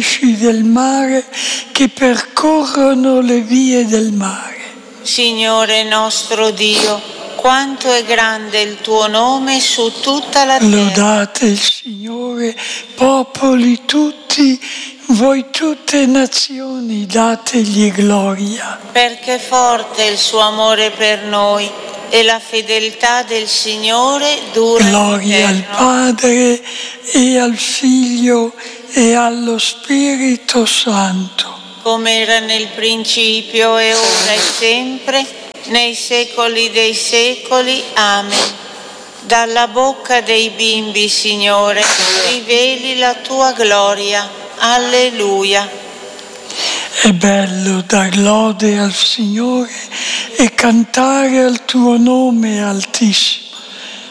pesci del mare che percorrono le vie del mare. Signore nostro Dio, quanto è grande il tuo nome su tutta la terra. Lodate il Signore, popoli tutti, voi tutte nazioni, dategli gloria. Perché forte è il suo amore per noi e la fedeltà del Signore dura in Gloria al eterno. Padre e al Figlio e allo Spirito Santo. Come era nel principio e ora e sempre, nei secoli dei secoli. Amen. Dalla bocca dei bimbi, Signore, riveli la tua gloria. Alleluia. È bello dar lode al Signore e cantare al tuo nome altissimo.